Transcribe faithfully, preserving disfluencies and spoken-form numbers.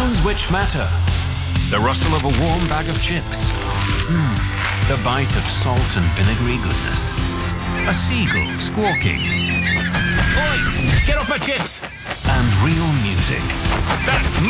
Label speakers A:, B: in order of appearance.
A: sounds which matter. The rustle of a warm bag of chips. Mm, the bite of salt and vinegary goodness. A seagull squawking. Oi! Get off my chips! And real music. That